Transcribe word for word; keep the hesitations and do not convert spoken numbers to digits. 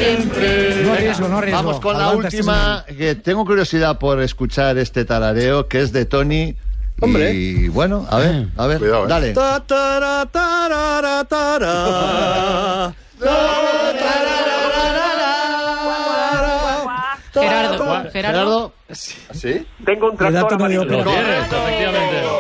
siempre. No arriesgo, no arriesgo. Vamos con la Aguanta, última, que tengo curiosidad por escuchar este tarareo, que es de Tony. Hombre. Y bueno, a ver, a ver, Cuidado, eh. dale. Ta, tara, tarara, tara. Gerardo, Gerardo. Gerardo. ¿Sí? Tengo un El dato tractor no dio amarillo. pie. Efectivamente.